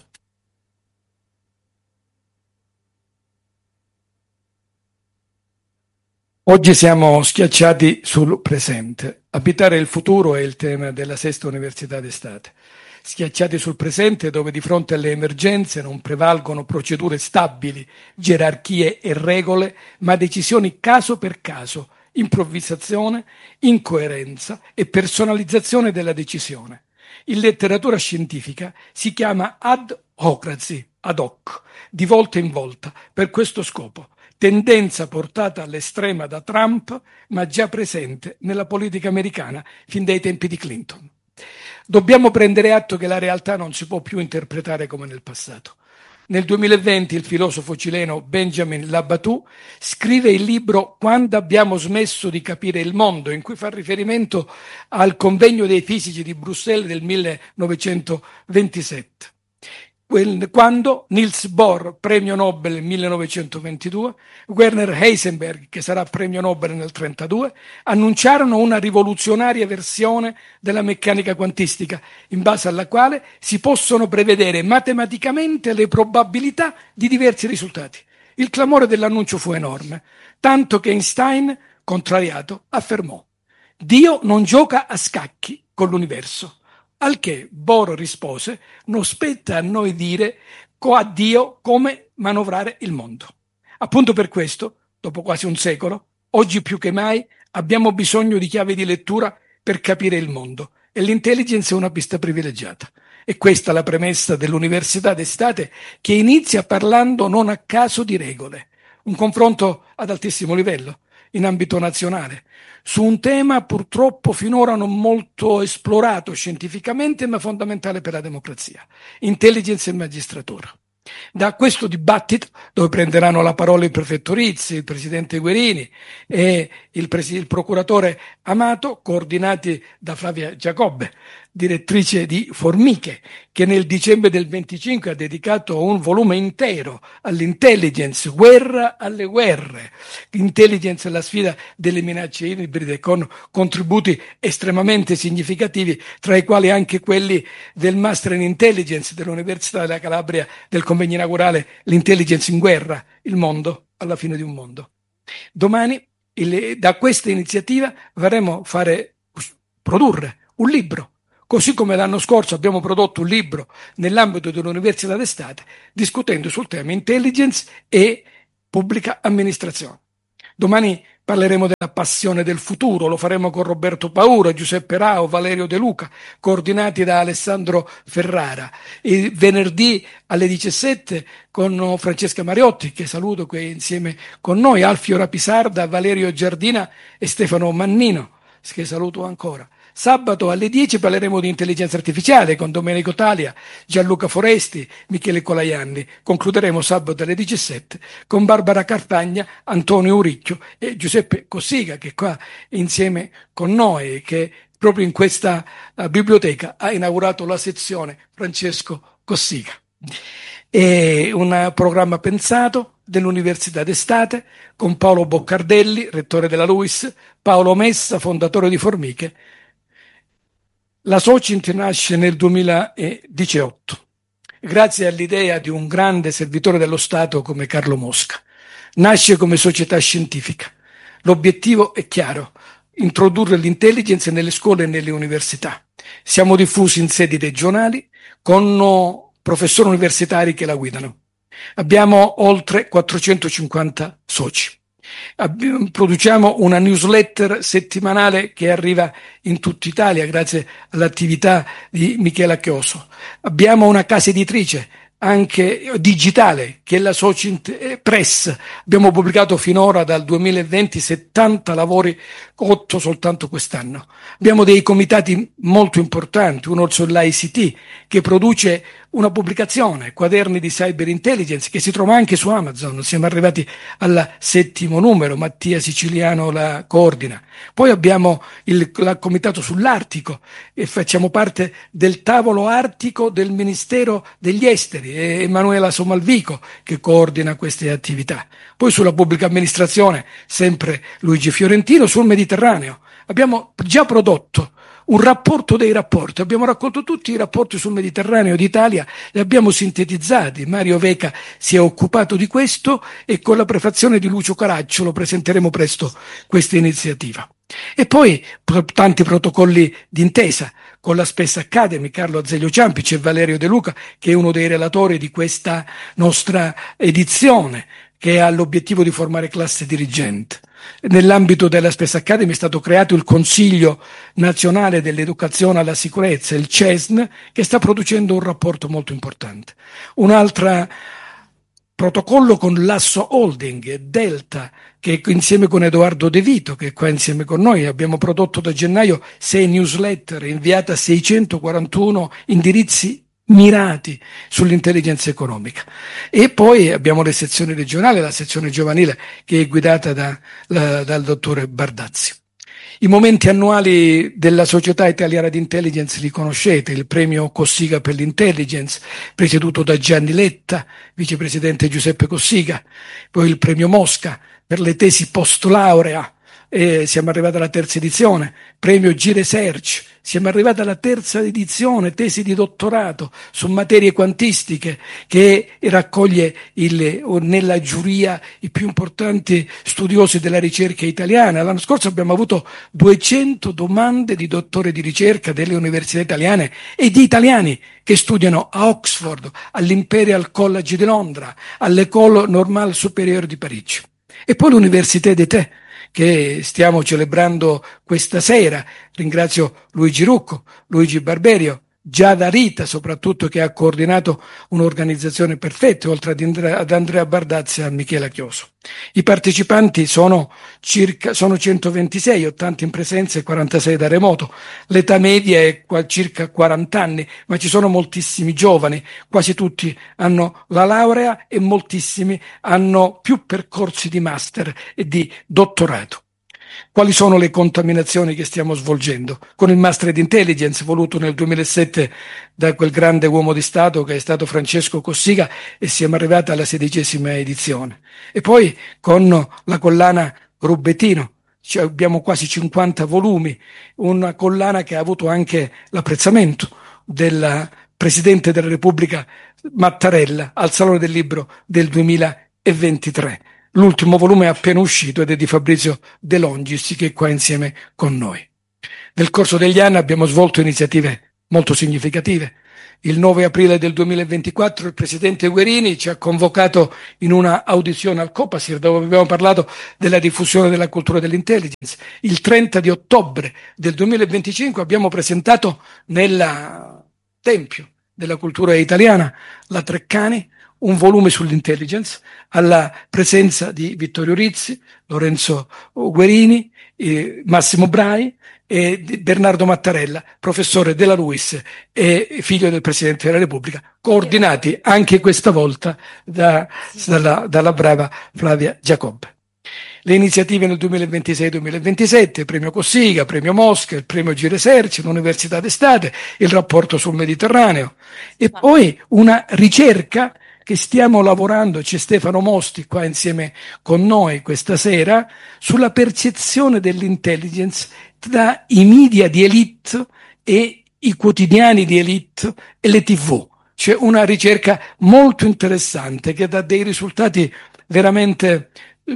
Oggi siamo schiacciati sul presente. Abitare il futuro è il tema della Sesta Università d'Estate. Schiacciati sul presente, dove di fronte alle emergenze non prevalgono procedure stabili, gerarchie e regole, ma decisioni caso per caso, improvvisazione, incoerenza e personalizzazione della decisione. In letteratura scientifica si chiama ad-hocracy, ad hoc, di volta in volta, per questo scopo. Tendenza portata all'estrema da Trump, ma già presente nella politica americana fin dai tempi di Clinton. Dobbiamo prendere atto che la realtà non si può più interpretare come nel passato. Nel duemilaventi il filosofo cileno Benjamin Labatù scrive il libro Quando abbiamo smesso di capire il mondo, in cui fa riferimento al convegno dei fisici di Bruxelles del millenovecentoventisette. Quando Niels Bohr, premio Nobel nel millenovecentoventidue, Werner Heisenberg, che sarà premio Nobel nel millenovecentotrentadue, annunciarono una rivoluzionaria versione della meccanica quantistica, in base alla quale si possono prevedere matematicamente le probabilità di diversi risultati. Il clamore dell'annuncio fu enorme, tanto che Einstein, contrariato, affermò: Dio non gioca a scacchi con l'universo. Al che Bohr rispose: non spetta a noi dire a Dio come manovrare il mondo. Appunto per questo, dopo quasi un secolo, oggi più che mai abbiamo bisogno di chiavi di lettura per capire il mondo, e l'intelligence è una pista privilegiata. E questa è la premessa dell'Università d'Estate, che inizia parlando non a caso di regole, un confronto ad altissimo livello, in ambito nazionale, su un tema purtroppo finora non molto esplorato scientificamente, ma fondamentale per la democrazia: intelligence e magistratura. Da questo dibattito, dove prenderanno la parola il prefetto Rizzi, il presidente Guerini e il, pres- il procuratore Amato, coordinati da Flavia Giacobbe, direttrice di Formiche, che nel dicembre del venticinque ha dedicato un volume intero all'intelligence, guerra alle guerre, intelligence alla sfida delle minacce ibride, con contributi estremamente significativi, tra i quali anche quelli del Master in Intelligence dell'Università della Calabria, del convegno inaugurale L'intelligence in guerra, il mondo alla fine di un mondo. Domani il, da questa iniziativa vorremmo fare, produrre un libro, così come l'anno scorso abbiamo prodotto un libro nell'ambito dell'Università d'estate discutendo sul tema intelligence e pubblica amministrazione. Domani parleremo della passione del futuro, lo faremo con Roberto Paura, Giuseppe Rao, Valerio De Luca, coordinati da Alessandro Ferrara. Il venerdì alle diciassette con Francesca Mariotti, che saluto, qui insieme con noi, Alfio Rapisarda, Valerio Giardina e Stefano Mannino, che saluto ancora. Sabato alle dieci parleremo di intelligenza artificiale con Domenico Talia, Gianluca Foresti, Michele Colaianni. Concluderemo sabato alle diciassette con Barbara Cartagna, Antonio Uricchio e Giuseppe Cossiga, che è qua insieme con noi, che proprio in questa uh, biblioteca ha inaugurato la sezione Francesco Cossiga. È un programma pensato dell'Università d'estate con Paolo Boccardelli, rettore della LUISS, Paolo Messa, fondatore di Formiche. La Socint nasce nel duemiladiciotto, grazie all'idea di un grande servitore dello Stato come Carlo Mosca. Nasce come società scientifica. L'obiettivo è chiaro: introdurre l'intelligence nelle scuole e nelle università. Siamo diffusi in sedi regionali con professori universitari che la guidano. Abbiamo oltre quattrocentocinquanta soci. Abbiamo, produciamo una newsletter settimanale che arriva in tutta Italia grazie all'attività di Michela Chioso. Abbiamo una casa editrice anche digitale che è la Socint Press. Abbiamo pubblicato finora dal duemilaventi settanta lavori, otto soltanto quest'anno. Abbiamo dei comitati molto importanti, uno sull'I C T che produce una pubblicazione, Quaderni di Cyber Intelligence, che si trova anche su Amazon. Siamo arrivati al settimo numero, Mattia Siciliano la coordina. Poi abbiamo il, il comitato sull'Artico e facciamo parte del tavolo artico del Ministero degli Esteri, e Emanuela Somalvico che coordina queste attività. Poi sulla pubblica amministrazione sempre Luigi Fiorentino. Sul Mediterraneo abbiamo già prodotto un rapporto dei rapporti, abbiamo raccolto tutti i rapporti sul Mediterraneo d'Italia, li abbiamo sintetizzati. Mario Veca si è occupato di questo e con la prefazione di Lucio Caracciolo presenteremo presto questa iniziativa. E poi tanti protocolli d'intesa con la Space Academy, Carlo Azeglio Ciampici e Valerio De Luca, che è uno dei relatori di questa nostra edizione, che ha l'obiettivo di formare classe dirigente. Nell'ambito della Space Academy è stato creato il Consiglio Nazionale dell'Educazione alla Sicurezza, il C E S N, che sta producendo un rapporto molto importante. Un altro protocollo con l'Asso Holding, Delta, che insieme con Edoardo De Vito, che è qua insieme con noi, abbiamo prodotto da gennaio sei newsletter, inviate a seicentoquarantuno indirizzi mirati sull'intelligenza economica. E poi abbiamo le sezioni regionali, la sezione giovanile che è guidata da, la, dal dottore Bardazzi. I momenti annuali della Società Italiana di Intelligence li conoscete: il premio Cossiga per l'intelligence, presieduto da Gianni Letta, vicepresidente Giuseppe Cossiga, poi il premio Mosca per le tesi post laurea, e siamo arrivati alla terza edizione, premio G-Research, siamo arrivati alla terza edizione, tesi di dottorato su materie quantistiche, che raccoglie il, nella giuria i più importanti studiosi della ricerca italiana. L'anno scorso abbiamo avuto duecento domande di dottore di ricerca delle università italiane e di italiani che studiano a Oxford, all'Imperial College di Londra, all'École Normale Supérieure di Parigi. E poi l'Université d'Été, che stiamo celebrando questa sera. Ringrazio Luigi Rucco, Luigi Barberio, Giada Rita soprattutto, che ha coordinato un'organizzazione perfetta, oltre ad Andrea, ad Andrea Bardazzi e a Michela Chioso. I partecipanti sono circa sono centoventisei, ottanta in presenza e quarantasei da remoto. L'età media è qua, circa quaranta anni, ma ci sono moltissimi giovani, quasi tutti hanno la laurea e moltissimi hanno più percorsi di master e di dottorato. Quali sono le contaminazioni che stiamo svolgendo? Con il Master di Intelligence voluto nel duemilasette da quel grande uomo di Stato che è stato Francesco Cossiga, e siamo arrivati alla sedicesima edizione. E poi con la collana Rubettino, cioè abbiamo quasi cinquanta volumi, una collana che ha avuto anche l'apprezzamento del Presidente della Repubblica Mattarella al Salone del Libro del duemilaventitré. L'ultimo volume è appena uscito ed è di Fabrizio De Longis, che è qua insieme con noi. Nel corso degli anni abbiamo svolto iniziative molto significative. Il nove aprile del duemilaventiquattro il Presidente Guerini ci ha convocato in una audizione al Copasir, dove abbiamo parlato della diffusione della cultura dell'intelligence. Il trenta di ottobre del duemilaventicinque abbiamo presentato nel Tempio della Cultura Italiana, la Treccani, un volume sull'intelligence, alla presenza di Vittorio Rizzi, Lorenzo Guerini, eh, Massimo Brai e Bernardo Mattarella, professore della LUISS e figlio del Presidente della Repubblica, coordinati anche questa volta da, dalla, dalla brava Flavia Giacobbe. Le iniziative nel duemilaventisei duemilaventisette, premio Cossiga, premio Mosca, il premio Gireserci, l'Università d'estate, il rapporto sul Mediterraneo e poi una ricerca che stiamo lavorando, c'è Stefano Mosti qua insieme con noi questa sera, sulla percezione dell'intelligence tra i media di elite e i quotidiani di elite e le tivù. C'è una ricerca molto interessante che dà dei risultati veramente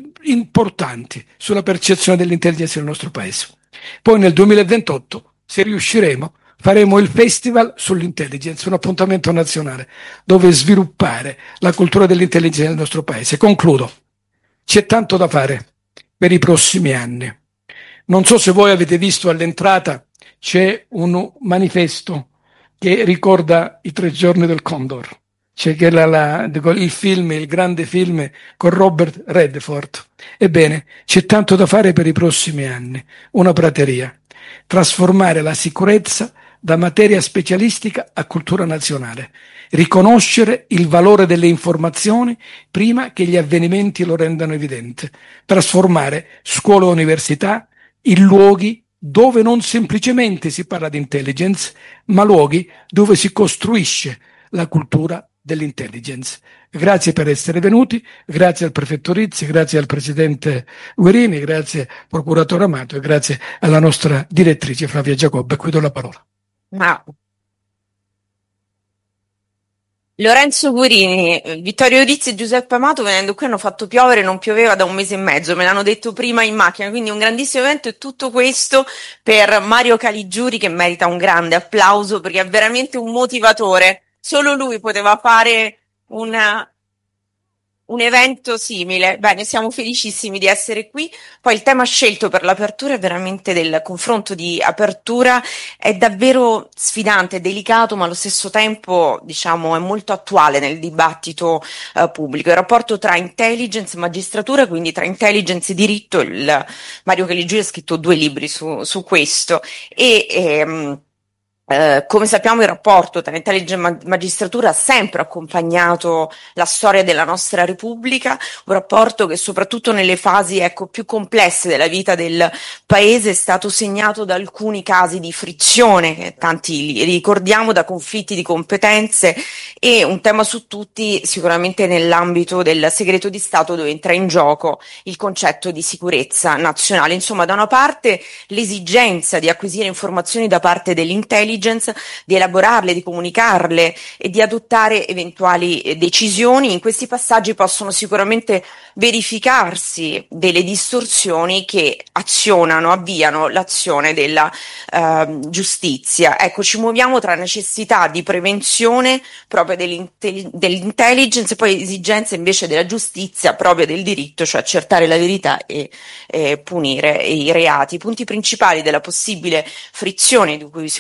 importanti sulla percezione dell'intelligence nel nostro paese. Poi nel duemilaventotto, se riusciremo, faremo il Festival sull'Intelligence, un appuntamento nazionale dove sviluppare la cultura dell'intelligence nel nostro paese. Concludo. C'è tanto da fare per i prossimi anni. Non so se voi avete visto all'entrata, c'è un manifesto che ricorda i tre giorni del Condor. C'è che la, la, il film, il grande film con Robert Redford. Ebbene, c'è tanto da fare per i prossimi anni. Una prateria. Trasformare la sicurezza da materia specialistica a cultura nazionale, riconoscere il valore delle informazioni prima che gli avvenimenti lo rendano evidente, trasformare scuole e università in luoghi dove non semplicemente si parla di intelligence, ma luoghi dove si costruisce la cultura dell'intelligence. Grazie per essere venuti, grazie al prefetto Rizzi, grazie al presidente Guerini, grazie al procuratore Amato e grazie alla nostra direttrice Flavia Giacobbe. Qui do la parola. Ma Lorenzo Guerini, Vittorio Rizzi e Giuseppe Amato venendo qui hanno fatto piovere, non pioveva da un mese e mezzo, me l'hanno detto prima in macchina, quindi un grandissimo evento e tutto questo per Mario Caligiuri, che merita un grande applauso perché è veramente un motivatore. Solo lui poteva fare una, un evento simile. Bene, siamo felicissimi di essere qui. Poi il tema scelto per l'apertura è veramente del confronto di apertura, è davvero sfidante, delicato, ma allo stesso tempo, diciamo, è molto attuale nel dibattito eh, pubblico. Il rapporto tra intelligence e magistratura, quindi tra intelligence e diritto. Il, Mario Caligiuri ha scritto due libri su, su questo e ehm, Uh, come sappiamo il rapporto tra intelligence e magistratura ha sempre accompagnato la storia della nostra Repubblica, un rapporto che soprattutto nelle fasi ecco, più complesse della vita del Paese è stato segnato da alcuni casi di frizione, che tanti li ricordiamo, da conflitti di competenze e un tema su tutti sicuramente nell'ambito del segreto di Stato dove entra in gioco il concetto di sicurezza nazionale. Insomma, da una parte l'esigenza di acquisire informazioni da parte dell'intelligence, di elaborarle, di comunicarle e di adottare eventuali decisioni. In questi passaggi possono sicuramente verificarsi delle distorsioni che azionano, avviano l'azione della eh, giustizia. Ecco, ci muoviamo tra necessità di prevenzione proprio dell'intelli- dell'intelligence e poi esigenze invece della giustizia proprio del diritto, cioè accertare la verità e eh, punire i reati. I punti principali della possibile frizione di cui sicuramente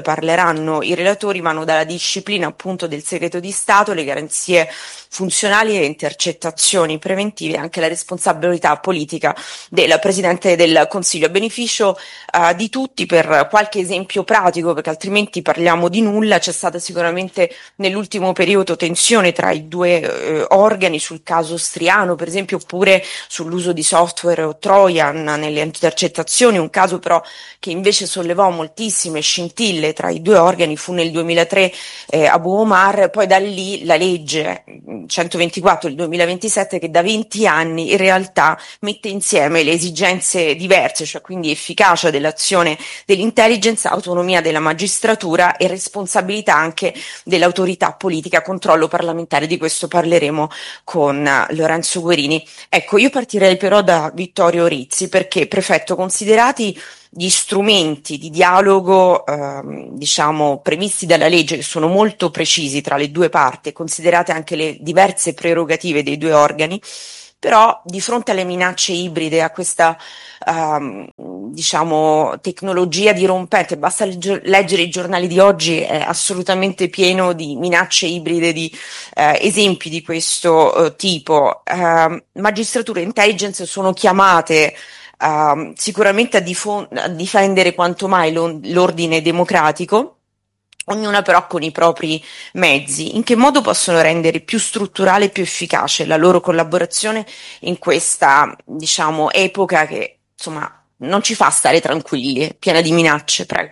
parleranno i relatori vanno dalla disciplina appunto del segreto di Stato, le garanzie funzionali e intercettazioni preventive, anche la responsabilità politica del Presidente del Consiglio, a beneficio uh, di tutti. Per qualche esempio pratico, perché altrimenti parliamo di nulla, c'è stata sicuramente nell'ultimo periodo tensione tra i due eh, organi sul caso Striano, per esempio, oppure sull'uso di software o Trojan nelle intercettazioni. Un caso però che invece sollevò moltissime scintille tra i due organi fu nel duemilatré eh, Abu Omar. Poi da lì la legge centoventiquattro del duemilaventisette, che da venti anni in realtà mette insieme le esigenze diverse, cioè quindi efficacia dell'azione dell'intelligence, autonomia della magistratura e responsabilità anche dell'autorità politica, controllo parlamentare. Di questo parleremo con Lorenzo Guerini. Ecco, io partirei però da Vittorio Rizzi, perché prefetto, considerati gli strumenti di dialogo ehm, diciamo previsti dalla legge, che sono molto precisi tra le due parti, considerate anche le diverse prerogative dei due organi, però di fronte alle minacce ibride, a questa ehm, diciamo tecnologia dirompente, basta legge- leggere i giornali di oggi, è assolutamente pieno di minacce ibride, di eh, esempi di questo eh, tipo. Eh, magistratura e intelligence sono chiamate Uh, sicuramente a, difo- a difendere quanto mai l'ordine democratico, ognuna però con i propri mezzi. In che modo possono rendere più strutturale e più efficace la loro collaborazione in questa, diciamo, epoca che, insomma, non ci fa stare tranquilli, piena di minacce? Prego.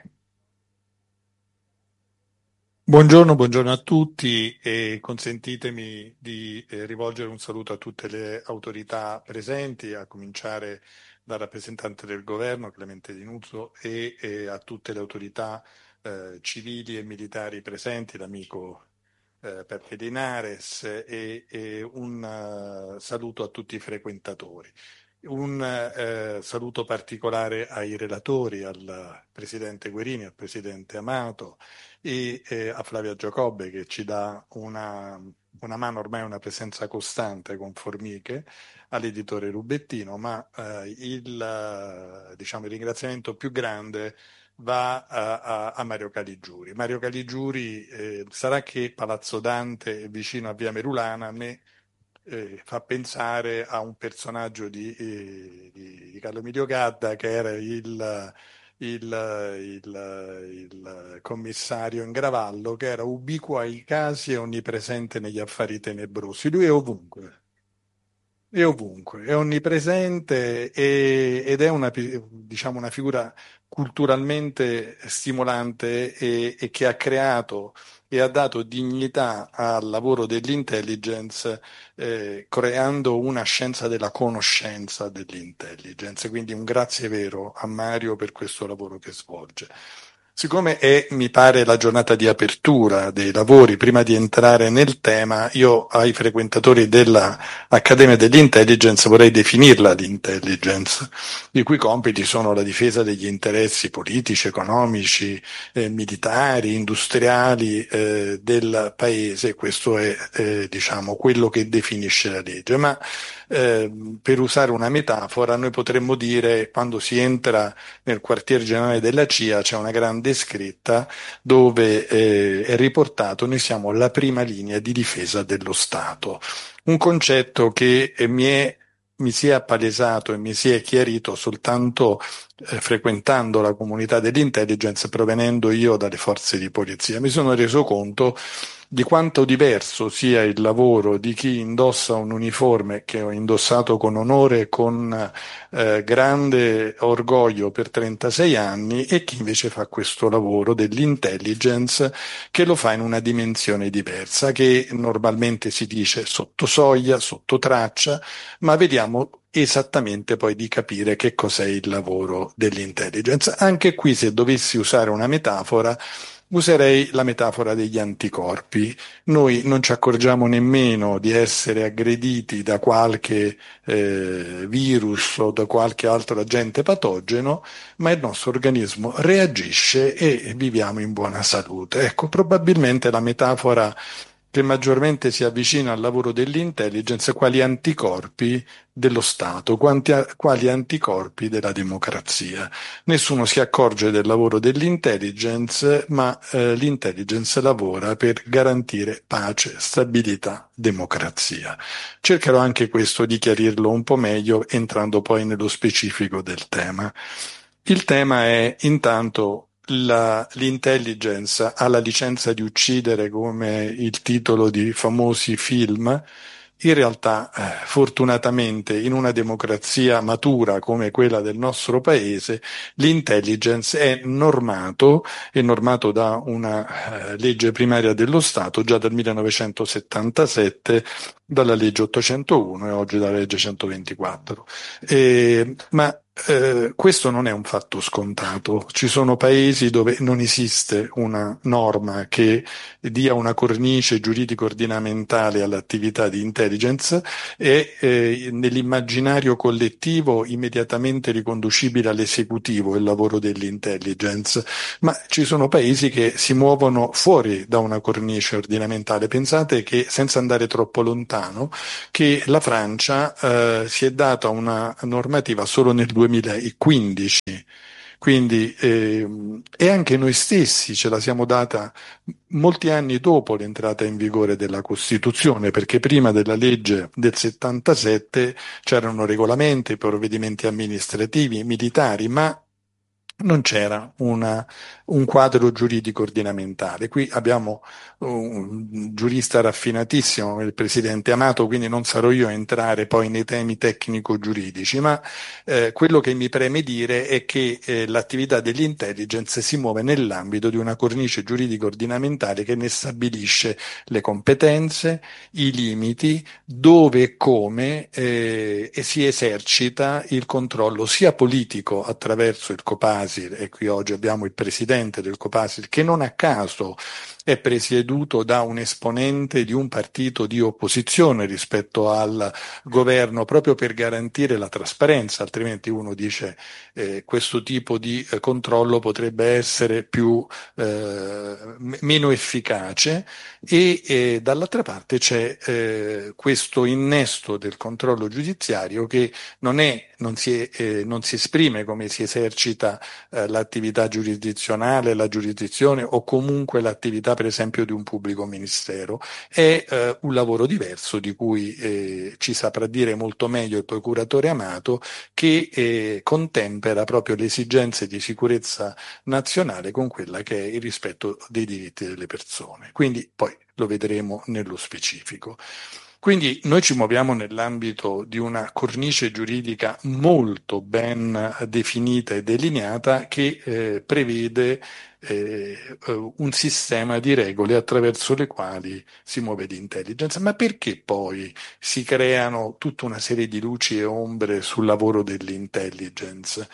Buongiorno, buongiorno a tutti e consentitemi di eh, rivolgere un saluto a tutte le autorità presenti, a cominciare dal rappresentante del governo Clemente Di Nuzzo e, e a tutte le autorità eh, civili e militari presenti, l'amico eh, Peppe Linares, e, e un uh, saluto a tutti i frequentatori. Un eh, saluto particolare ai relatori, al Presidente Guerini, al Presidente Amato e eh, a Flavia Giacobbe, che ci dà una, una mano, ormai una presenza costante con Formiche, all'editore Rubettino, ma eh, il, diciamo, il ringraziamento più grande va a, a, a Mario Caligiuri. Mario Caligiuri, eh, sarà che Palazzo Dante è vicino a Via Merulana, a me eh, fa pensare a un personaggio di, eh, di, di Carlo Emilio Gadda, che era il, il, il, il commissario Ingravallo, che era ubiquo ai casi e onnipresente negli affari tenebrosi. Lui è ovunque. È ovunque, è onnipresente e, ed è una, diciamo, una figura culturalmente stimolante e, e che ha creato e ha dato dignità al lavoro dell'intelligence, eh, creando una scienza della conoscenza dell'intelligence. Quindi un grazie vero a Mario per questo lavoro che svolge. Siccome è, mi pare, la giornata di apertura dei lavori, prima di entrare nel tema, io ai frequentatori dell'Accademia dell'Intelligence vorrei definirla l'intelligence, i cui compiti sono la difesa degli interessi politici, economici, eh, militari, industriali eh, del paese. Questo è eh, diciamo quello che definisce la legge. Ma eh, per usare una metafora, noi potremmo dire, quando si entra nel quartier generale della C I A c'è una grande scritta dove eh, è riportato: noi siamo la prima linea di difesa dello Stato. Un concetto che eh, mi, è, mi si è appalesato e mi si è chiarito soltanto eh, frequentando la comunità dell'intelligence, provenendo io dalle forze di polizia. Mi sono reso conto di quanto diverso sia il lavoro di chi indossa un uniforme che ho indossato con onore e con eh, grande orgoglio per trentasei anni, e chi invece fa questo lavoro dell'intelligence, che lo fa in una dimensione diversa, che normalmente si dice sotto soglia, sotto traccia, ma vediamo esattamente poi di capire che cos'è il lavoro dell'intelligence. Anche qui, se dovessi usare una metafora, userei la metafora degli anticorpi. Noi non ci accorgiamo nemmeno di essere aggrediti da qualche eh, virus o da qualche altro agente patogeno, ma il nostro organismo reagisce e viviamo in buona salute. Ecco, probabilmente la metafora che maggiormente si avvicina al lavoro dell'intelligence quali anticorpi dello Stato, quanti, quali anticorpi della democrazia. Nessuno si accorge del lavoro dell'intelligence, ma eh, l'intelligence lavora per garantire pace, stabilità, democrazia. Cercherò anche questo di chiarirlo un po' meglio, entrando poi nello specifico del tema. Il tema è intanto la, l'intelligence ha la licenza di uccidere, come il titolo di famosi film. In realtà, eh, fortunatamente, in una democrazia matura come quella del nostro paese, l'intelligence è normato, è normato da una eh, legge primaria dello Stato già dal millenovecentosettantasette, dalla legge ottocentouno e oggi dalla legge centoventiquattro. Eh, ma eh, questo non è un fatto scontato. Ci sono paesi dove non esiste una norma che dia una cornice giuridico-ordinamentale all'attività di intelligence e eh, nell'immaginario collettivo immediatamente riconducibile all'esecutivo il lavoro dell'intelligence, ma ci sono paesi che si muovono fuori da una cornice ordinamentale. Pensate che, senza andare troppo lontano, che la Francia eh, si è data una normativa solo nel duemilaquindici, quindi eh, e anche noi stessi ce la siamo data molti anni dopo l'entrata in vigore della Costituzione, perché prima della legge del settantasette c'erano regolamenti, provvedimenti amministrativi, militari, ma non c'era una, un quadro giuridico ordinamentale. Qui abbiamo un giurista raffinatissimo, il presidente Amato, quindi non sarò io a entrare poi nei temi tecnico-giuridici, ma eh, quello che mi preme dire è che eh, l'attività dell'intelligence si muove nell'ambito di una cornice giuridico ordinamentale che ne stabilisce le competenze, i limiti, dove e come eh, e si esercita il controllo sia politico attraverso il Copasir, e qui oggi abbiamo il presidente del Copasir che non a caso è presieduto da un esponente di un partito di opposizione rispetto al governo, proprio per garantire la trasparenza, altrimenti uno dice eh, questo tipo di eh, controllo potrebbe essere più eh, m- meno efficace e eh, dall'altra parte c'è eh, questo innesto del controllo giudiziario che non è, non si, è, eh, non si esprime come si esercita eh, l'attività giurisdizionale, la giurisdizione o comunque l'attività per esempio di un pubblico ministero. È eh, un lavoro diverso di cui eh, ci saprà dire molto meglio il procuratore Amato, che eh, contempera proprio le esigenze di sicurezza nazionale con quella che è il rispetto dei diritti delle persone. Quindi poi lo vedremo nello specifico. Quindi noi ci muoviamo nell'ambito di una cornice giuridica molto ben definita e delineata che eh, prevede eh, un sistema di regole attraverso le quali si muove l'intelligence. Ma perché poi si creano tutta una serie di luci e ombre sul lavoro dell'intelligence?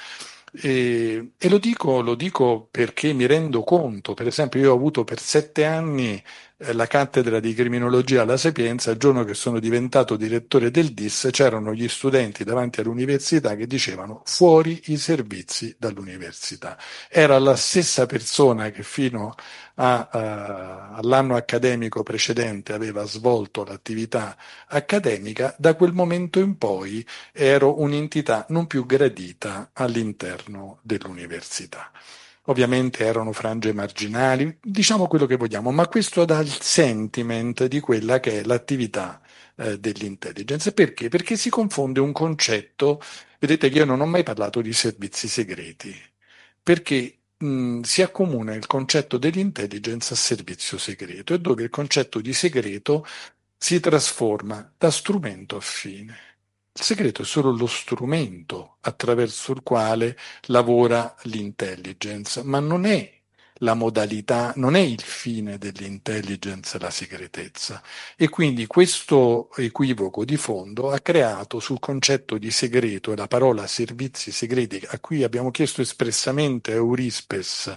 E, e lo dico, lo dico perché mi rendo conto, per esempio io ho avuto per sette anni la cattedra di criminologia alla Sapienza. Il giorno che sono diventato direttore del D I S c'erano gli studenti davanti all'università che dicevano fuori i servizi dall'università. Era la stessa persona che fino a, a, all'anno accademico precedente aveva svolto l'attività accademica. Da quel momento in poi ero un'entità non più gradita all'interno dell'università. Ovviamente erano frange marginali, diciamo quello che vogliamo, ma questo dà il sentiment di quella che è l'attività eh, dell'intelligence. Perché? Perché si confonde un concetto. Vedete che io non ho mai parlato di servizi segreti, perché mh, si accomuna il concetto dell'intelligence a servizio segreto, e dove il concetto di segreto si trasforma da strumento a fine. Il segreto è solo lo strumento attraverso il quale lavora l'intelligence, ma non è la modalità, non è il fine dell'intelligence la segretezza. E quindi questo equivoco di fondo ha creato sul concetto di segreto e la parola servizi segreti, a cui abbiamo chiesto espressamente a Eurispes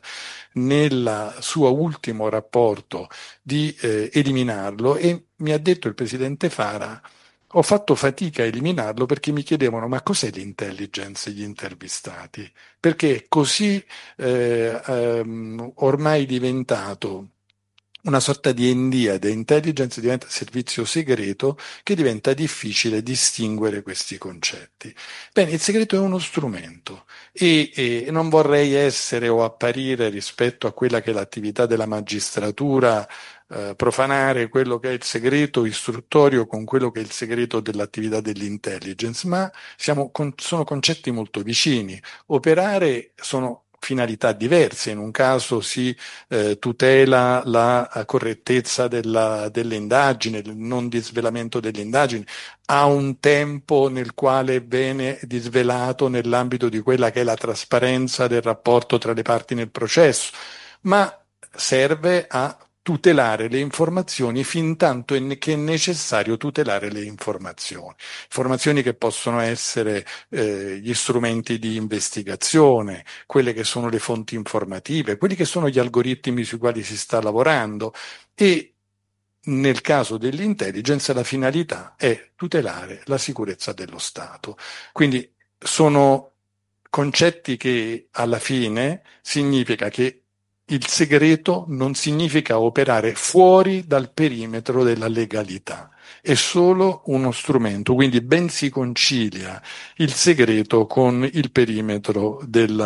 nel suo ultimo rapporto di eh, eliminarlo, e mi ha detto il presidente Fara: ho fatto fatica a eliminarlo perché mi chiedevano ma cos'è l'intelligence, gli intervistati, perché è così eh, ehm, ormai diventato una sorta di endiade, intelligence diventa servizio segreto, che diventa difficile distinguere questi concetti. Bene, il segreto è uno strumento e, e non vorrei essere o apparire rispetto a quella che è l'attività della magistratura, eh, profanare quello che è il segreto istruttorio con quello che è il segreto dell'attività dell'intelligence, ma siamo con, sono concetti molto vicini. Operare sono finalità diverse. In un caso si eh, tutela la correttezza della, delle indagini, il non disvelamento delle indagini, ha un tempo nel quale viene disvelato nell'ambito di quella che è la trasparenza del rapporto tra le parti nel processo, ma serve a tutelare le informazioni fin tanto che è necessario tutelare le informazioni. Informazioni che possono essere eh, gli strumenti di investigazione, quelle che sono le fonti informative, quelli che sono gli algoritmi sui quali si sta lavorando e nel caso dell'intelligence la finalità è tutelare la sicurezza dello Stato. Quindi sono concetti che alla fine significa che il segreto non significa operare fuori dal perimetro della legalità, è solo uno strumento, quindi ben si concilia il segreto con il perimetro della